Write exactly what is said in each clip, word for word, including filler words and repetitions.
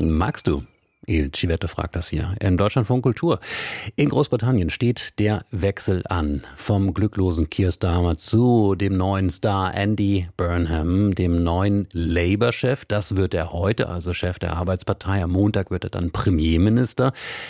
Magst du? Il Civette fragt das hier. Im Deutschlandfunk Kultur. In Großbritannien steht der Wechsel an. Vom glücklosen Keir Starmer zu dem neuen Star Andy Burnham, dem neuen Labour-Chef. Das wird er heute, also Chef der Arbeitspartei. Am Montag wird er dann Premierminister.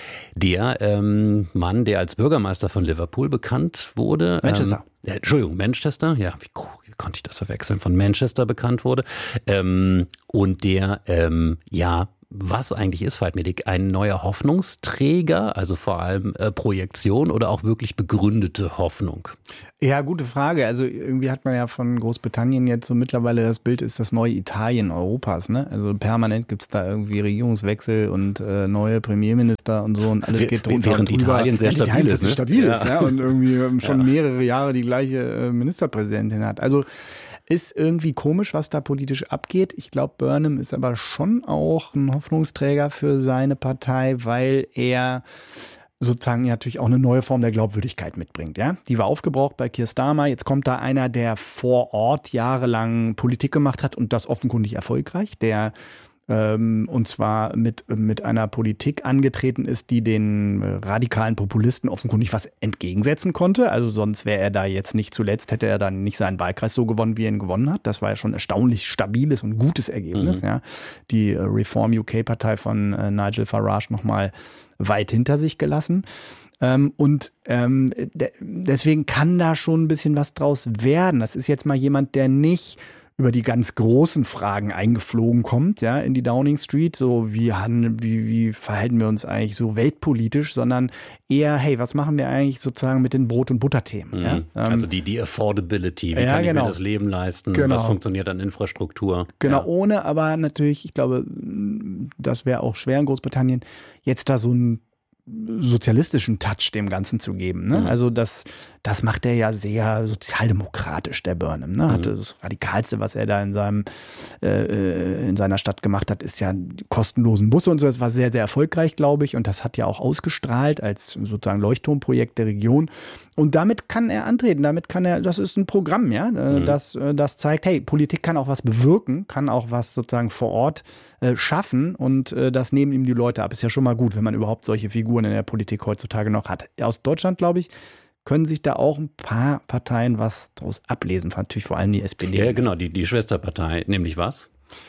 Der ähm, Mann, der als Bürgermeister von Liverpool bekannt wurde. Manchester. Ähm, äh, Entschuldigung, Manchester. Ja, wie, wie konnte ich das verwechseln? Von Manchester bekannt wurde. Ähm, und der, ähm, ja, was eigentlich ist Veit-Medic? Ein neuer Hoffnungsträger, also vor allem äh, Projektion oder auch wirklich begründete Hoffnung? Ja, gute Frage. Also irgendwie hat man ja von Großbritannien jetzt so mittlerweile das Bild, ist das neue Italien Europas, ne? Also permanent gibt es da irgendwie Regierungswechsel und äh, neue Premierminister und so und alles geht drunter Während und drüber. Italien sehr ja, stabil Italien ist, ne? stabil ja. ist, ja, und irgendwie schon ja. mehrere Jahre die gleiche äh, Ministerpräsidentin hat. Also ist irgendwie komisch, was da politisch abgeht. Ich glaube, Burnham ist aber schon auch ein Hoffnungsträger für seine Partei, weil er sozusagen natürlich auch eine neue Form der Glaubwürdigkeit mitbringt. Ja? Die war aufgebraucht bei Keir Starmer. Jetzt kommt da einer, der vor Ort jahrelang Politik gemacht hat und das offenkundig erfolgreich, der ähm, und zwar mit, mit einer Politik angetreten ist, die den radikalen Populisten offenkundig was entgegensetzen konnte. Also sonst wäre er da jetzt nicht zuletzt, hätte er dann nicht seinen Wahlkreis so gewonnen, wie er ihn gewonnen hat. Das war ja schon ein erstaunlich stabiles und gutes Ergebnis. Mhm. Ja. Die Reform U K-Partei von äh, Nigel Farage nochmal weit hinter sich gelassen. Ähm, und ähm, de- deswegen kann da schon ein bisschen was draus werden. Das ist jetzt mal jemand, der nicht über die ganz großen Fragen eingeflogen kommt, ja, in die Downing Street, so wie, wie, wie verhalten wir uns eigentlich so weltpolitisch, sondern eher, hey, was machen wir eigentlich sozusagen mit den Brot- und Butterthemen? Mhm. Ja? Also die, die Affordability, wie ja, kann ich genau. mir das Leben leisten, genau. was funktioniert an Infrastruktur? Genau, ja. ohne aber natürlich, ich glaube, das wäre auch schwer in Großbritannien, jetzt da so ein sozialistischen Touch dem Ganzen zu geben. Ne? Mhm. Also das, das macht er ja sehr sozialdemokratisch, der Burnham. Ne? Hatte mhm. das Radikalste, was er da in seinem äh, in seiner Stadt gemacht hat, ist ja die kostenlosen Busse und so. Das war sehr, sehr erfolgreich, glaube ich. Und das hat ja auch ausgestrahlt als sozusagen Leuchtturmprojekt der Region. Und damit kann er antreten. Damit kann er, das ist ein Programm, ja, mhm. das, das zeigt, hey, Politik kann auch was bewirken, kann auch was sozusagen vor Ort äh, schaffen. Und äh, das nehmen ihm die Leute ab. Ist ja schon mal gut, wenn man überhaupt solche Figuren in der Politik heutzutage noch hat. Aus Deutschland, glaube ich, können sich da auch ein paar Parteien was draus ablesen. Natürlich vor allem die S P D. Ja, genau, die, die Schwesterpartei. Nämlich was?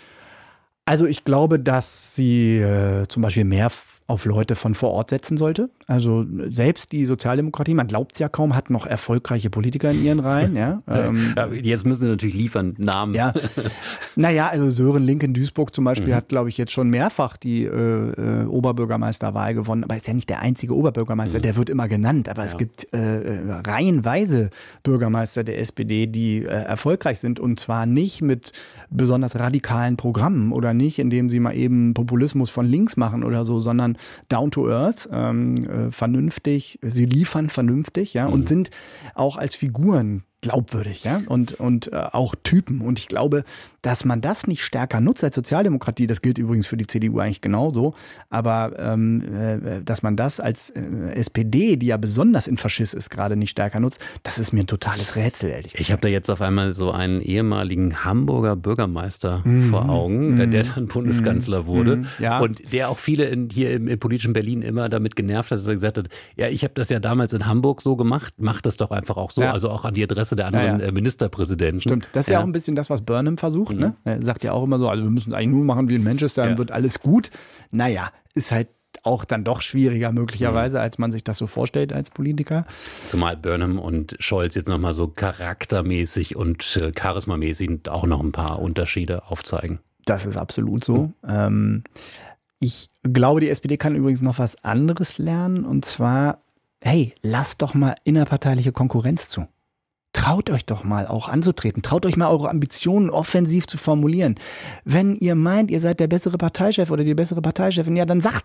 Also ich glaube, dass sie äh, zum Beispiel mehr auf Leute von vor Ort setzen sollte. Also selbst die Sozialdemokratie, man glaubt es ja kaum, hat noch erfolgreiche Politiker in ihren Reihen. Ja, ähm, ja, jetzt müssen sie natürlich liefern, Namen. Ja, naja, also Sören Link in Duisburg zum Beispiel mhm. hat, glaube ich, jetzt schon mehrfach die äh, äh, Oberbürgermeisterwahl gewonnen. Aber ist ja nicht der einzige Oberbürgermeister, mhm. der wird immer genannt. Aber ja. es gibt äh, reihenweise Bürgermeister der S P D, die äh, erfolgreich sind. Und zwar nicht mit besonders radikalen Programmen oder nicht, indem sie mal eben Populismus von links machen oder so, sondern down to earth, ähm, äh, vernünftig, sie liefern vernünftig, ja, mhm. und sind auch als Figuren glaubwürdig, ja, und, und äh, auch Typen. Und ich glaube, dass man das nicht stärker nutzt als Sozialdemokratie, das gilt übrigens für die C D U eigentlich genauso, aber ähm, äh, dass man das als äh, S P D, die ja besonders in Faschist ist, gerade nicht stärker nutzt, das ist mir ein totales Rätsel, ehrlich gesagt. Ich habe da jetzt auf einmal so einen ehemaligen Hamburger Bürgermeister mhm. vor Augen, mhm. der dann Bundeskanzler mhm. wurde ja. und der auch viele in, hier im, im politischen Berlin immer damit genervt hat, dass er gesagt hat, ja, ich habe das ja damals in Hamburg so gemacht, mach das doch einfach auch so, ja. also auch an die Adresse der anderen ja, ja. Ministerpräsidenten. Stimmt, das ist ja. ja auch ein bisschen das, was Burnham versucht. Mhm. Ne? Er sagt ja auch immer so, also wir müssen es eigentlich nur machen wie in Manchester, dann ja. wird alles gut. Naja, ist halt auch dann doch schwieriger möglicherweise, mhm. als man sich das so vorstellt als Politiker. Zumal Burnham und Scholz jetzt nochmal so charaktermäßig und äh, charismamäßig auch noch ein paar Unterschiede aufzeigen. Das ist absolut so. Mhm. Ähm, ich glaube, die S P D kann übrigens noch was anderes lernen und zwar, hey, lasst doch mal innerparteiliche Konkurrenz zu. Traut euch doch mal auch anzutreten. Traut euch mal eure Ambitionen offensiv zu formulieren. Wenn ihr meint, ihr seid der bessere Parteichef oder die bessere Parteichefin, ja, dann sagt's doch.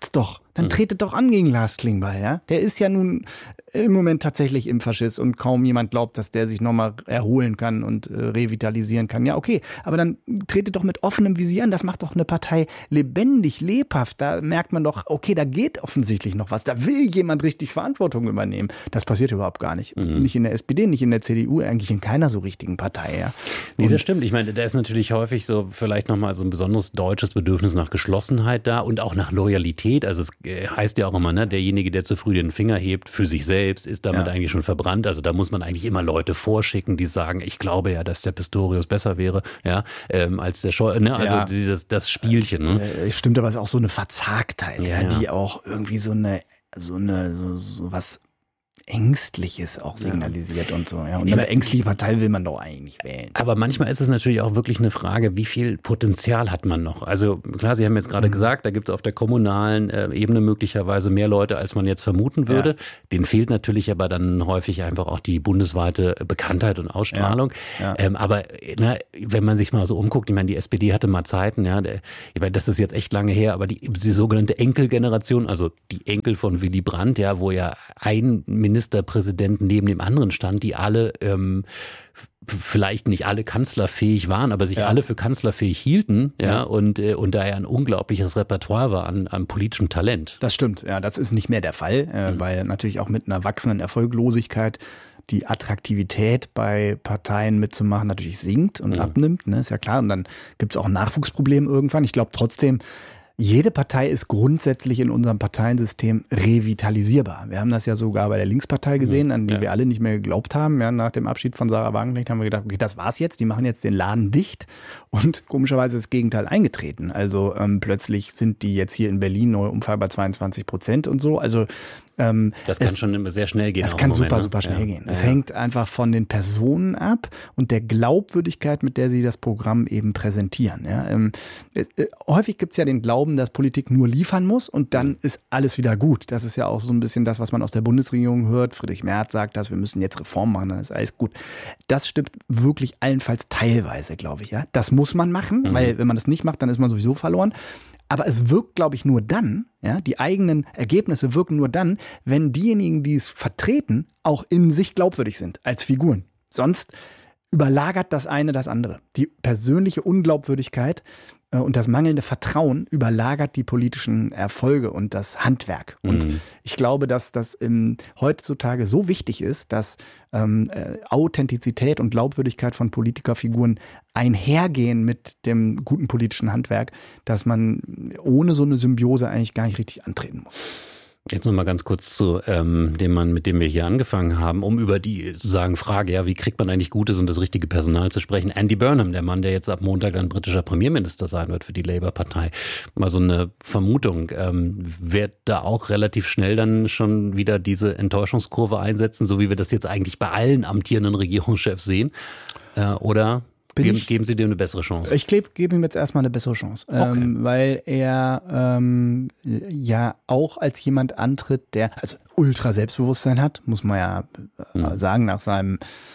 Dann tretet doch an gegen Lars Klingbeil, ja. Der ist ja nun im Moment tatsächlich Impffaschist und kaum jemand glaubt, dass der sich nochmal erholen kann und äh, revitalisieren kann. Ja, okay, aber dann tretet doch mit offenem Visier an. Das macht doch eine Partei lebendig, lebhaft. Da merkt man doch, okay, da geht offensichtlich noch was. Da will jemand richtig Verantwortung übernehmen. Das passiert überhaupt gar nicht. Mhm. Nicht in der S P D, nicht in der C D U, eigentlich in keiner so richtigen Partei, ja. Nee, das stimmt. Ich meine, da ist natürlich häufig so vielleicht nochmal so ein besonderes deutsches Bedürfnis nach Geschlossenheit da und auch nach Loyalität. Also es heißt ja auch immer, ne, derjenige, der zu früh den Finger hebt für sich selbst, ist damit ja. eigentlich schon verbrannt. Also da muss man eigentlich immer Leute vorschicken, die sagen, ich glaube ja, dass der Pistorius besser wäre, ja, ähm, als der Scheu, ne? Also ja. dieses, das Spielchen. Ne? Äh, stimmt, aber es ist auch so eine Verzagtheit, ja, ja, die auch irgendwie so eine, so eine, so, so was Ängstliches auch signalisiert ja. und so. Ja. Und eine ängstliche Partei will man doch eigentlich nicht wählen. Aber manchmal ist es natürlich auch wirklich eine Frage, wie viel Potenzial hat man noch? Also klar, Sie haben jetzt gerade mhm. gesagt, da gibt es auf der kommunalen äh, Ebene möglicherweise mehr Leute, als man jetzt vermuten würde. Ja. Denen fehlt natürlich aber dann häufig einfach auch die bundesweite Bekanntheit und Ausstrahlung. Ja. Ja. Ähm, aber na, wenn man sich mal so umguckt, ich meine, die S P D hatte mal Zeiten, ja, der, ich meine, das ist jetzt echt lange her, aber die, die sogenannte Enkelgeneration, also die Enkel von Willy Brandt, ja, wo ja ein Minister Ministerpräsidenten neben dem anderen stand, die alle ähm, vielleicht nicht alle kanzlerfähig waren, aber sich ja. alle für kanzlerfähig hielten, ja, ja. und äh, und daher ein unglaubliches Repertoire war an, an politischem Talent. Das stimmt, ja, das ist nicht mehr der Fall, äh, mhm. weil natürlich auch mit einer wachsenden Erfolglosigkeit die Attraktivität bei Parteien mitzumachen natürlich sinkt und mhm. abnimmt, ne, ist ja klar. Und dann gibt es auch ein Nachwuchsproblem irgendwann. Ich glaube trotzdem, jede Partei ist grundsätzlich in unserem Parteiensystem revitalisierbar. Wir haben das ja sogar bei der Linkspartei gesehen, an die ja. wir alle nicht mehr geglaubt haben. Ja, nach dem Abschied von Sarah Wagenknecht haben wir gedacht, okay, das war's jetzt, die machen jetzt den Laden dicht. Und komischerweise ist das Gegenteil eingetreten. Also ähm, plötzlich sind die jetzt hier in Berlin neue Umfrage bei zweiundzwanzig Prozent und so. Also ähm, das kann es, schon sehr schnell gehen. Das kann super, Moment, super schnell ja. gehen. Es ja. hängt einfach von den Personen ab und der Glaubwürdigkeit, mit der sie das Programm eben präsentieren. Ja, ähm, es, äh, häufig gibt's ja den Glauben, dass Politik nur liefern muss und dann ist alles wieder gut. Das ist ja auch so ein bisschen das, was man aus der Bundesregierung hört. Friedrich Merz sagt das, wir müssen jetzt Reformen machen, dann ist alles gut. Das stimmt wirklich allenfalls teilweise, glaube ich. Ja, das muss man machen, mhm. weil wenn man das nicht macht, dann ist man sowieso verloren. Aber es wirkt, glaube ich, nur dann, ja, die eigenen Ergebnisse wirken nur dann, wenn diejenigen, die es vertreten, auch in sich glaubwürdig sind, als Figuren. Sonst überlagert das eine das andere. Die persönliche Unglaubwürdigkeit äh, und das mangelnde Vertrauen überlagert die politischen Erfolge und das Handwerk. Mhm. Und ich glaube, dass das ähm, heutzutage so wichtig ist, dass ähm, äh, Authentizität und Glaubwürdigkeit von Politikerfiguren einhergehen mit dem guten politischen Handwerk, dass man ohne so eine Symbiose eigentlich gar nicht richtig antreten muss. Jetzt noch mal ganz kurz zu ähm, dem Mann, mit dem wir hier angefangen haben, um über die sozusagen Frage, ja, wie kriegt man eigentlich gutes und das richtige Personal zu sprechen. Andy Burnham, der Mann, der jetzt ab Montag dann britischer Premierminister sein wird für die Labour-Partei. Mal so eine Vermutung, ähm, wird da auch relativ schnell dann schon wieder diese Enttäuschungskurve einsetzen, so wie wir das jetzt eigentlich bei allen amtierenden Regierungschefs sehen? Äh, oder Geben, ich, geben Sie dem eine bessere Chance? Ich gebe geb ihm jetzt erstmal eine bessere Chance, okay. ähm, weil er ähm, ja auch als jemand antritt, der also ultra Selbstbewusstsein hat, muss man ja äh, mhm. sagen, nach seinem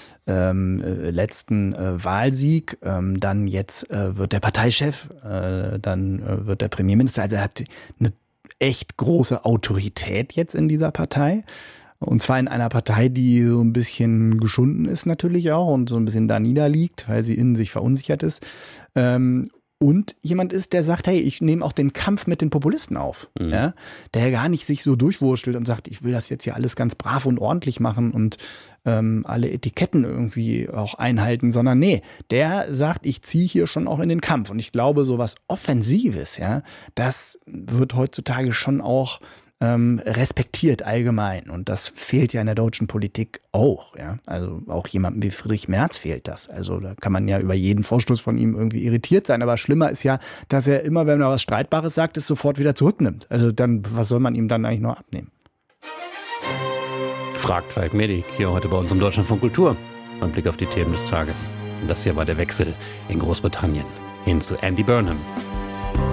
ähm, äh, letzten äh, Wahlsieg. Ähm, dann jetzt äh, wird der Parteichef, äh, dann äh, wird der Premierminister. Also er hat eine echt große Autorität jetzt in dieser Partei. Und zwar in einer Partei, die so ein bisschen geschunden ist natürlich auch und so ein bisschen da niederliegt, weil sie in sich verunsichert ist. Ähm, und jemand ist, der sagt, hey, ich nehme auch den Kampf mit den Populisten auf. Mhm. Ja? Der gar nicht sich so durchwurschtelt und sagt, ich will das jetzt hier alles ganz brav und ordentlich machen und ähm, alle Etiketten irgendwie auch einhalten, sondern nee, der sagt, ich ziehe hier schon auch in den Kampf. Und ich glaube, so was Offensives, ja, das wird heutzutage schon auch Ähm, respektiert allgemein. Und das fehlt ja in der deutschen Politik auch. Ja? Also auch jemandem wie Friedrich Merz fehlt das. Also da kann man ja über jeden Vorstoß von ihm irgendwie irritiert sein. Aber schlimmer ist ja, dass er immer, wenn er was Streitbares sagt, es sofort wieder zurücknimmt. Also dann, was soll man ihm dann eigentlich noch abnehmen? Fragt Falk Medig hier heute bei uns im Deutschlandfunk Kultur. Ein Blick auf die Themen des Tages. Und das hier war der Wechsel in Großbritannien hin zu Andy Burnham.